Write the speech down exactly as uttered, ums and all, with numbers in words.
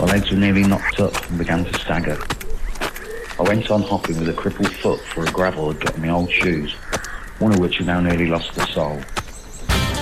My legs were nearly knocked up and began to stagger. I went on hopping with a crippled foot for a gravel had got in my old shoes, one of which had now nearly lost the sole.